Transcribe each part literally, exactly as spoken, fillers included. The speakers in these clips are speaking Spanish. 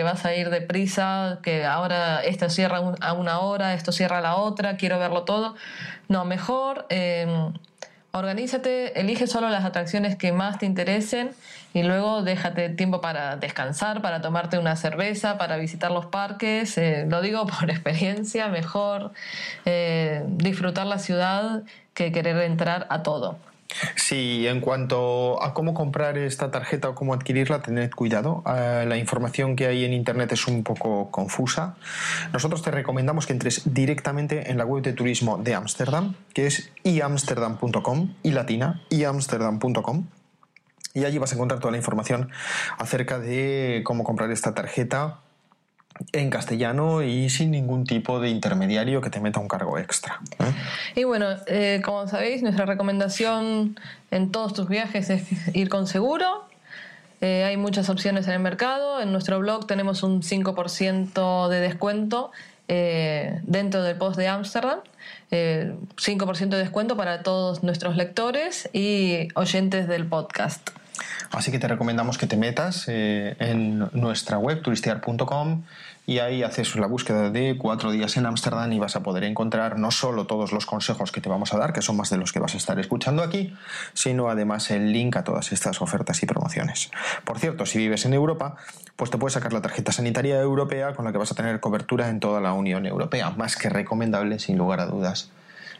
vas a ir deprisa, que ahora esto cierra a una hora, esto cierra a la otra, quiero verlo todo. No, mejor eh, organízate, elige solo las atracciones que más te interesen y luego déjate tiempo para descansar, para tomarte una cerveza, para visitar los parques. Eh, lo digo por experiencia, mejor eh, disfrutar la ciudad que querer entrar a todo. Sí, en cuanto a cómo comprar esta tarjeta o cómo adquirirla, tened cuidado. Uh, la información que hay en internet es un poco confusa. Nosotros te recomendamos que entres directamente en la web de turismo de Ámsterdam, que es i amsterdam punto com, y latina, i amsterdam punto com. Y allí vas a encontrar toda la información acerca de cómo comprar esta tarjeta en castellano y sin ningún tipo de intermediario que te meta un cargo extra, ¿eh? Y bueno, eh, como sabéis, nuestra recomendación en todos tus viajes es ir con seguro. Eh, hay muchas opciones en el mercado. En nuestro blog tenemos un cinco por ciento de descuento eh, dentro del post de Ámsterdam. Eh, cinco por ciento de descuento para todos nuestros lectores y oyentes del podcast. Así que te recomendamos que te metas eh, en nuestra web turistear punto com y ahí haces la búsqueda de cuatro días en Ámsterdam y vas a poder encontrar no solo todos los consejos que te vamos a dar, que son más de los que vas a estar escuchando aquí, sino además el link a todas estas ofertas y promociones. Por cierto, si vives en Europa, pues te puedes sacar la tarjeta sanitaria europea con la que vas a tener cobertura en toda la Unión Europea, más que recomendable sin lugar a dudas.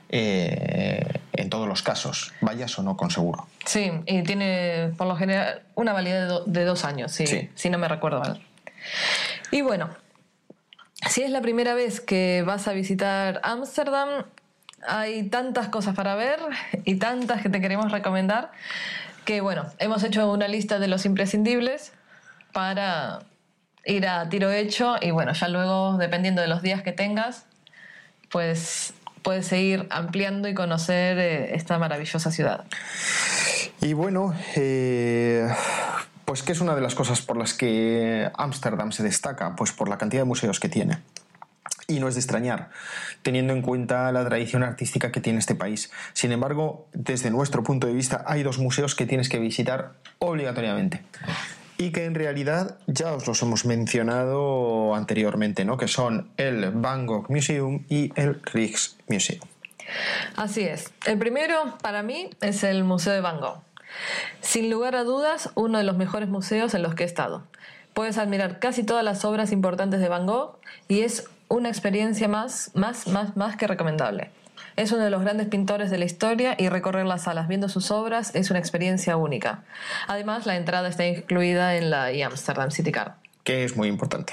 Eh, en todos los casos, vayas o no con seguro. Sí, y tiene por lo general una validez de, do, de dos años, sí, sí. Si no me recuerdo mal. Y bueno, si es la primera vez que vas a visitar Ámsterdam, hay tantas cosas para ver y tantas que te queremos recomendar que bueno, hemos hecho una lista de los imprescindibles para ir a tiro hecho y bueno, ya luego, dependiendo de los días que tengas, pues puedes seguir ampliando y conocer eh, esta maravillosa ciudad. Y bueno, eh, pues ¿qué es una de las cosas por las que Ámsterdam se destaca? Pues por la cantidad de museos que tiene. Y no es de extrañar, teniendo en cuenta la tradición artística que tiene este país. Sin embargo, desde nuestro punto de vista, hay dos museos que tienes que visitar obligatoriamente. Y que en realidad ya os los hemos mencionado anteriormente, ¿no? Que son el Van Gogh Museum y el Rijksmuseum. Así es. El primero, para mí, es el Museo de Van Gogh. Sin lugar a dudas, uno de los mejores museos en los que he estado. Puedes admirar casi todas las obras importantes de Van Gogh y es una experiencia más, más, más, más que recomendable. Es uno de los grandes pintores de la historia y recorrer las salas viendo sus obras es una experiencia única. Además, la entrada está incluida en la Amsterdam City Card, que es muy importante.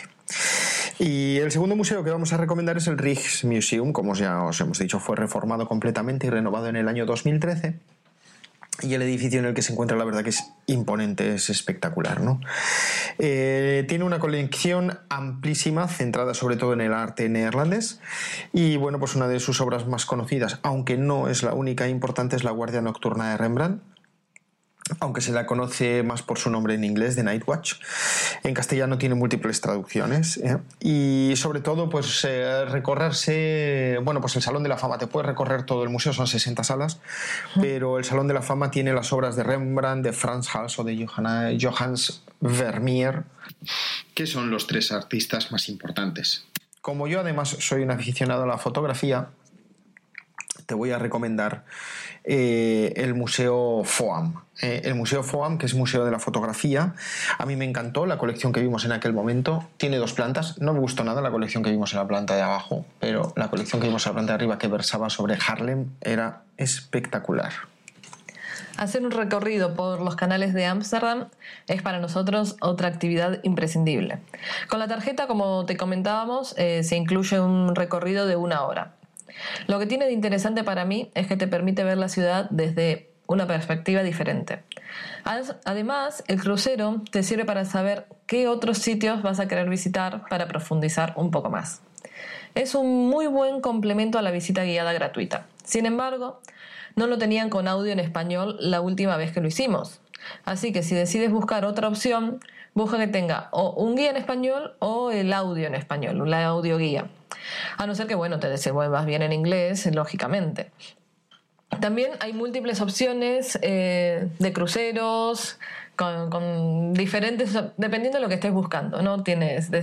Y el segundo museo que vamos a recomendar es el Rijksmuseum. Como ya os hemos dicho, fue reformado completamente y renovado en el año dos mil trece. Y el edificio en el que se encuentra, la verdad que es imponente, es espectacular, ¿no? Eh, tiene una colección amplísima, centrada sobre todo en el arte neerlandés. Y bueno, pues una de sus obras más conocidas, aunque no es la única importante, es La Guardia Nocturna de Rembrandt, aunque se la conoce más por su nombre en inglés, The Night Watch. En castellano tiene múltiples traducciones, ¿eh? Y sobre todo pues eh, recorrerse, bueno, pues el Salón de la Fama, te puedes recorrer todo el museo, son sesenta salas, pero el Salón de la Fama tiene las obras de Rembrandt, de Frans Hals o de Johanna, Johannes Vermeer, que son los tres artistas más importantes. Como yo además soy un aficionado a la fotografía, te voy a recomendar eh, el Museo Foam. Eh, el Museo Foam, que es Museo de la Fotografía. A mí me encantó la colección que vimos en aquel momento. Tiene dos plantas. No me gustó nada la colección que vimos en la planta de abajo, pero la colección que vimos en la planta de arriba, que versaba sobre Haarlem, era espectacular. Hacer un recorrido por los canales de Ámsterdam es para nosotros otra actividad imprescindible. Con la tarjeta, como te comentábamos, eh, se incluye un recorrido de una hora. Lo que tiene de interesante para mí es que te permite ver la ciudad desde una perspectiva diferente. Además, el crucero te sirve para saber qué otros sitios vas a querer visitar para profundizar un poco más. Es un muy buen complemento a la visita guiada gratuita. Sin embargo, no lo tenían con audio en español la última vez que lo hicimos. Así que si decides buscar otra opción, busca que tenga o un guía en español o el audio en español, la audioguía. A no ser que, bueno, te desenvuelvas bien en inglés, lógicamente. También hay múltiples opciones eh, de cruceros con, con diferentes, dependiendo de lo que estés buscando, ¿no? Tienes